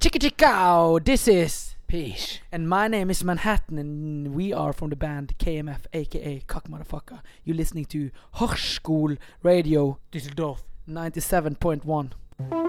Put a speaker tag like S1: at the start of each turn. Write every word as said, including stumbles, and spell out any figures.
S1: chicka chicka, this is
S2: Peace.
S1: and my name is Manhattan, and we are from the band K M F, aka Cock Motherfucker. You're listening to Hochschul Radio
S2: Düsseldorf.
S1: ninety-seven point one.